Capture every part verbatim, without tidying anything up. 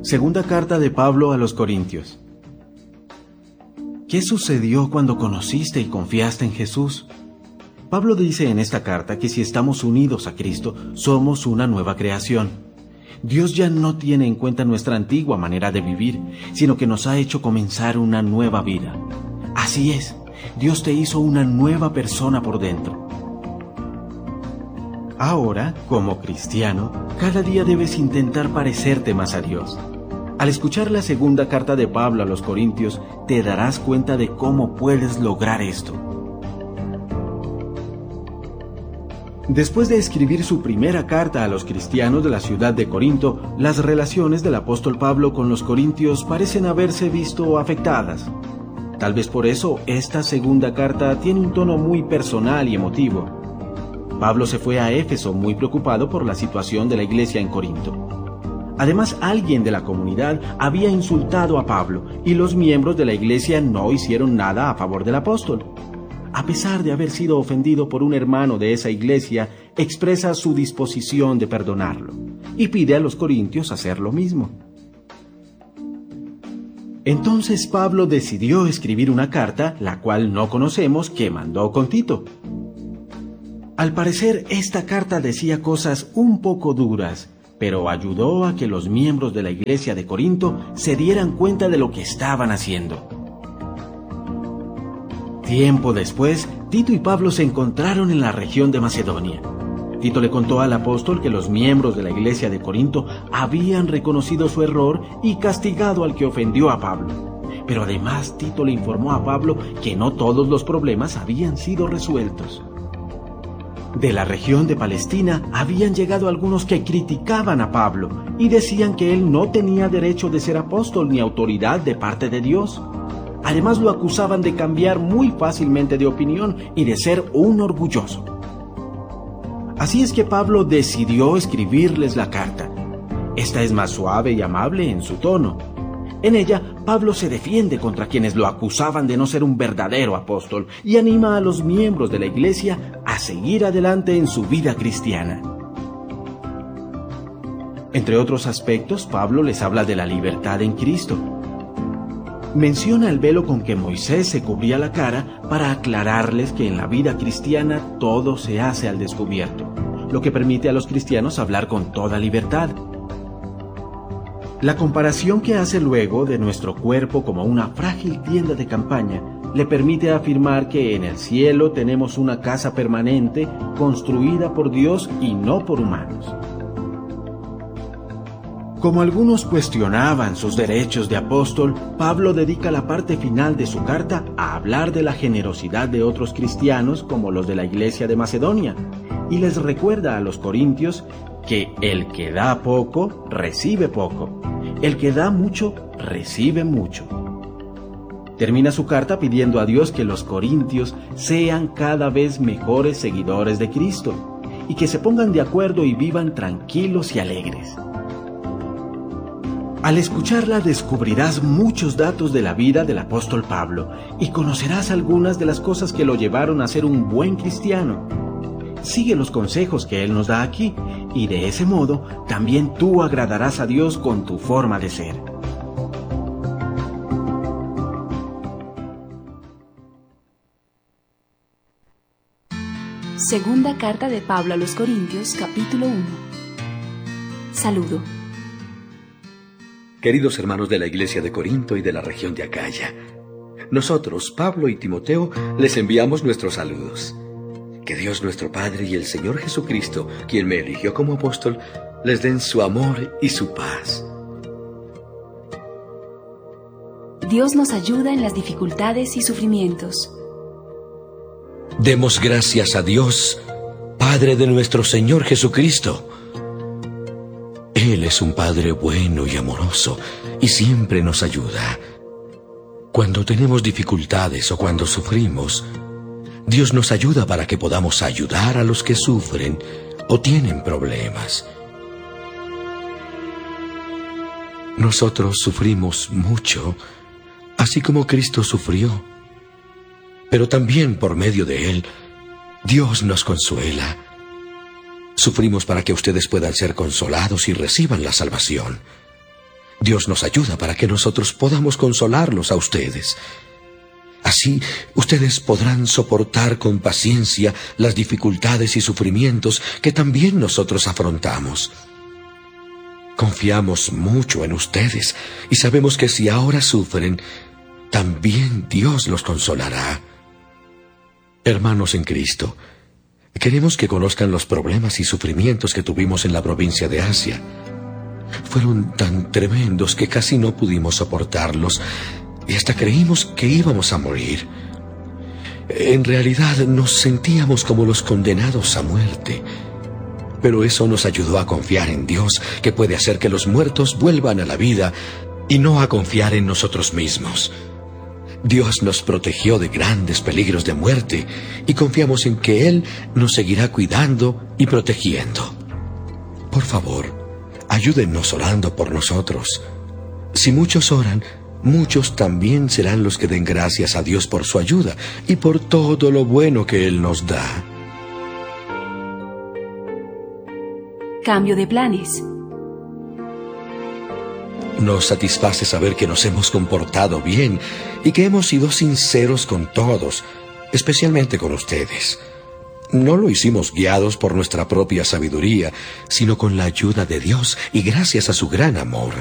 Segunda carta de Pablo a los Corintios. ¿Qué sucedió cuando conociste y confiaste en Jesús? Pablo dice en esta carta que si estamos unidos a Cristo, somos una nueva creación. Dios ya no tiene en cuenta nuestra antigua manera de vivir, sino que nos ha hecho comenzar una nueva vida. Así es, Dios te hizo una nueva persona por dentro. Ahora, como cristiano, cada día debes intentar parecerte más a Dios. Al escuchar la segunda carta de Pablo a los Corintios, te darás cuenta de cómo puedes lograr esto. Después de escribir su primera carta a los cristianos de la ciudad de Corinto, las relaciones del apóstol Pablo con los corintios parecen haberse visto afectadas. Tal vez por eso esta segunda carta tiene un tono muy personal y emotivo. Pablo se fue a Éfeso muy preocupado por la situación de la iglesia en Corinto. Además, alguien de la comunidad había insultado a Pablo y los miembros de la iglesia no hicieron nada a favor del apóstol. A pesar de haber sido ofendido por un hermano de esa iglesia, expresa su disposición de perdonarlo y pide a los corintios hacer lo mismo. Entonces Pablo decidió escribir una carta, la cual no conocemos, que mandó con Tito. Al parecer, esta carta decía cosas un poco duras, pero ayudó a que los miembros de la iglesia de Corinto se dieran cuenta de lo que estaban haciendo. Tiempo después, Tito y Pablo se encontraron en la región de Macedonia. Tito le contó al apóstol que los miembros de la iglesia de Corinto habían reconocido su error y castigado al que ofendió a Pablo. Pero además, Tito le informó a Pablo que no todos los problemas habían sido resueltos. De la región de Palestina habían llegado algunos que criticaban a Pablo y decían que él no tenía derecho de ser apóstol ni autoridad de parte de Dios. Además lo acusaban de cambiar muy fácilmente de opinión y de ser un orgulloso. Así es que Pablo decidió escribirles la carta. Esta es más suave y amable en su tono. En ella, Pablo se defiende contra quienes lo acusaban de no ser un verdadero apóstol y anima a los miembros de la iglesia a seguir adelante en su vida cristiana. Entre otros aspectos, Pablo les habla de la libertad en Cristo. Menciona el velo con que Moisés se cubría la cara para aclararles que en la vida cristiana todo se hace al descubierto, lo que permite a los cristianos hablar con toda libertad. La comparación que hace luego de nuestro cuerpo como una frágil tienda de campaña le permite afirmar que en el cielo tenemos una casa permanente construida por Dios y no por humanos. Como algunos cuestionaban sus derechos de apóstol, Pablo dedica la parte final de su carta a hablar de la generosidad de otros cristianos como los de la iglesia de Macedonia, y les recuerda a los corintios que el que da poco, recibe poco. El que da mucho, recibe mucho. Termina su carta pidiendo a Dios que los corintios sean cada vez mejores seguidores de Cristo y que se pongan de acuerdo y vivan tranquilos y alegres. Al escucharla descubrirás muchos datos de la vida del apóstol Pablo y conocerás algunas de las cosas que lo llevaron a ser un buen cristiano. Sigue los consejos que él nos da aquí y de ese modo también tú agradarás a Dios con tu forma de ser. Segunda carta de Pablo a los Corintios, capítulo uno. Saludo. Queridos hermanos de la iglesia de Corinto y de la región de Acaya, nosotros, Pablo y Timoteo, les enviamos nuestros saludos. Que Dios nuestro Padre y el Señor Jesucristo, quien me eligió como apóstol, les den su amor y su paz. Dios nos ayuda en las dificultades y sufrimientos. Demos gracias a Dios, Padre de nuestro Señor Jesucristo. Él es un Padre bueno y amoroso y siempre nos ayuda. Cuando tenemos dificultades o cuando sufrimos, Dios nos ayuda para que podamos ayudar a los que sufren o tienen problemas. Nosotros sufrimos mucho, así como Cristo sufrió. Pero también por medio de Él, Dios nos consuela. Sufrimos para que ustedes puedan ser consolados y reciban la salvación. Dios nos ayuda para que nosotros podamos consolarlos a ustedes. Así, ustedes podrán soportar con paciencia las dificultades y sufrimientos que también nosotros afrontamos. Confiamos mucho en ustedes y sabemos que si ahora sufren, también Dios los consolará. Hermanos en Cristo, queremos que conozcan los problemas y sufrimientos que tuvimos en la provincia de Asia. Fueron tan tremendos que casi no pudimos soportarlos y hasta creímos que íbamos a morir. En realidad nos sentíamos como los condenados a muerte. Pero eso nos ayudó a confiar en Dios, que puede hacer que los muertos vuelvan a la vida, y no a confiar en nosotros mismos. Dios nos protegió de grandes peligros de muerte, y confiamos en que Él nos seguirá cuidando y protegiendo. Por favor, ayúdennos orando por nosotros. Si muchos oran, muchos también serán los que den gracias a Dios por su ayuda y por todo lo bueno que Él nos da. Cambio de planes. Nos satisface saber que nos hemos comportado bien y que hemos sido sinceros con todos, especialmente con ustedes. No lo hicimos guiados por nuestra propia sabiduría, sino con la ayuda de Dios y gracias a su gran amor.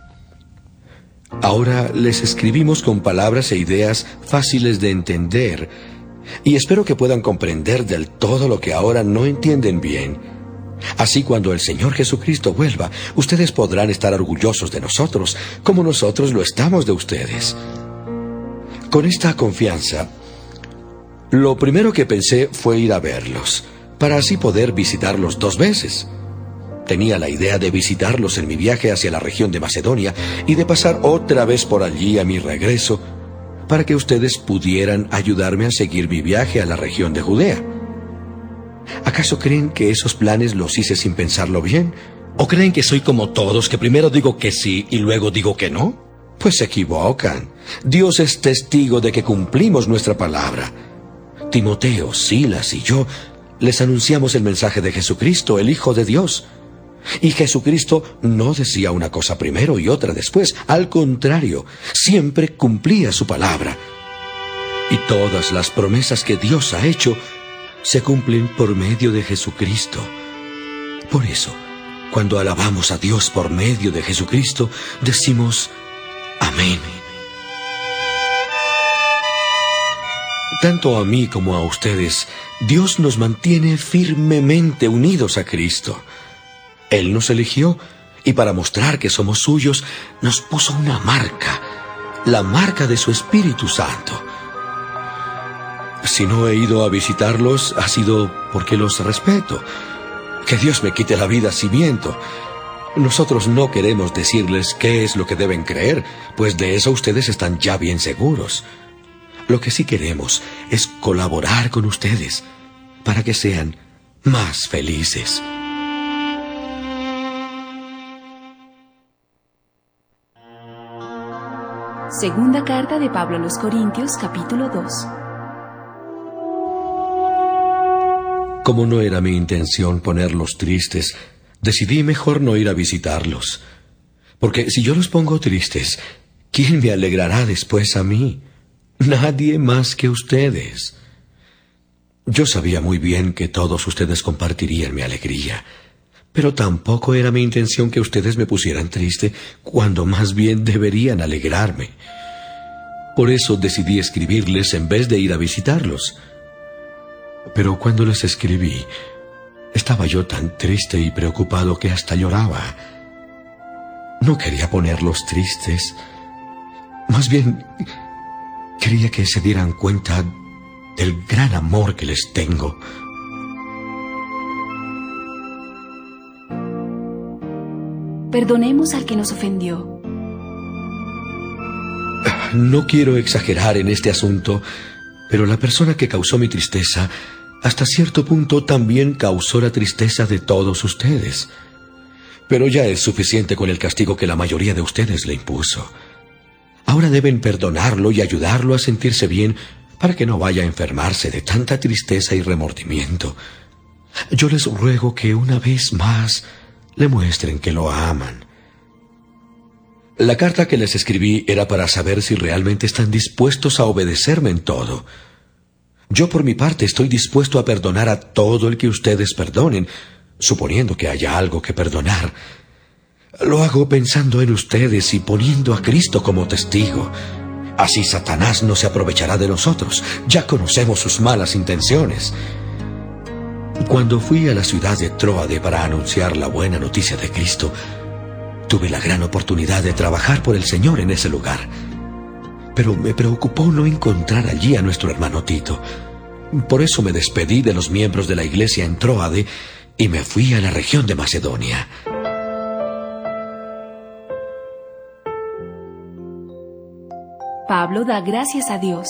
Ahora les escribimos con palabras e ideas fáciles de entender, y espero que puedan comprender del todo lo que ahora no entienden bien. Así, cuando el Señor Jesucristo vuelva, ustedes podrán estar orgullosos de nosotros, como nosotros lo estamos de ustedes. Con esta confianza, lo primero que pensé fue ir a verlos, para así poder visitarlos dos veces. Tenía la idea de visitarlos en mi viaje hacia la región de Macedonia y de pasar otra vez por allí a mi regreso, para que ustedes pudieran ayudarme a seguir mi viaje a la región de Judea. ¿Acaso creen que esos planes los hice sin pensarlo bien? ¿O creen que soy como todos, que primero digo que sí y luego digo que no? Pues se equivocan. Dios es testigo de que cumplimos nuestra palabra. Timoteo, Silas y yo les anunciamos el mensaje de Jesucristo, el Hijo de Dios. Y Jesucristo no decía una cosa primero y otra después. Al contrario, siempre cumplía su palabra. Y todas las promesas que Dios ha hecho se cumplen por medio de Jesucristo. Por eso, cuando alabamos a Dios por medio de Jesucristo, decimos amén. Tanto a mí como a ustedes, Dios nos mantiene firmemente unidos a Cristo. Él nos eligió y para mostrar que somos suyos, nos puso una marca, la marca de su Espíritu Santo. Si no he ido a visitarlos, ha sido porque los respeto. Que Dios me quite la vida si miento. Nosotros no queremos decirles qué es lo que deben creer, pues de eso ustedes están ya bien seguros. Lo que sí queremos es colaborar con ustedes para que sean más felices. Segunda carta de Pablo a los Corintios, capítulo dos. Como no era mi intención ponerlos tristes, decidí mejor no ir a visitarlos. Porque si yo los pongo tristes, ¿quién me alegrará después a mí? Nadie más que ustedes. Yo sabía muy bien que todos ustedes compartirían mi alegría, pero tampoco era mi intención que ustedes me pusieran triste, cuando más bien deberían alegrarme. Por eso decidí escribirles en vez de ir a visitarlos. Pero cuando les escribí, estaba yo tan triste y preocupado que hasta lloraba. No quería ponerlos tristes. Más bien, quería que se dieran cuenta del gran amor que les tengo. Perdonemos al que nos ofendió. No quiero exagerar en este asunto, pero la persona que causó mi tristeza, hasta cierto punto también causó la tristeza de todos ustedes. Pero ya es suficiente con el castigo que la mayoría de ustedes le impuso. Ahora deben perdonarlo y ayudarlo a sentirse bien para que no vaya a enfermarse de tanta tristeza y remordimiento. Yo les ruego que una vez más le muestren que lo aman. La carta que les escribí era para saber si realmente están dispuestos a obedecerme en todo. Yo por mi parte estoy dispuesto a perdonar a todo el que ustedes perdonen, suponiendo que haya algo que perdonar. Lo hago pensando en ustedes y poniendo a Cristo como testigo. Así Satanás no se aprovechará de nosotros. Ya conocemos sus malas intenciones. Cuando fui a la ciudad de Tróade para anunciar la buena noticia de Cristo, tuve la gran oportunidad de trabajar por el Señor en ese lugar. Pero me preocupó no encontrar allí a nuestro hermano Tito. Por eso me despedí de los miembros de la iglesia en Tróade y me fui a la región de Macedonia. Pablo da gracias a Dios.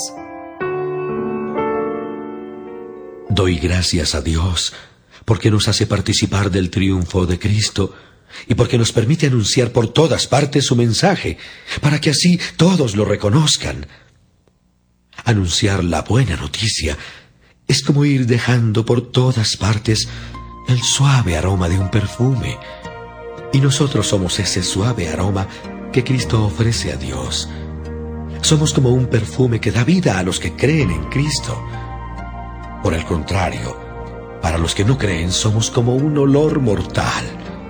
Doy gracias a Dios porque nos hace participar del triunfo de Cristo y porque nos permite anunciar por todas partes su mensaje, para que así todos lo reconozcan. Anunciar la buena noticia es como ir dejando por todas partes el suave aroma de un perfume. Y nosotros somos ese suave aroma que Cristo ofrece a Dios. Somos como un perfume que da vida a los que creen en Cristo. Por el contrario, para los que no creen, somos como un olor mortal.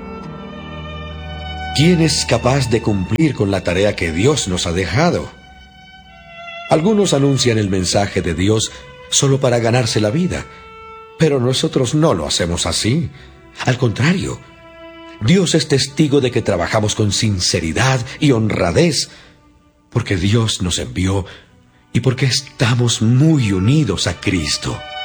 ¿Quién es capaz de cumplir con la tarea que Dios nos ha dejado? Algunos anuncian el mensaje de Dios solo para ganarse la vida, pero nosotros no lo hacemos así. Al contrario, Dios es testigo de que trabajamos con sinceridad y honradez, porque Dios nos envió y porque estamos muy unidos a Cristo.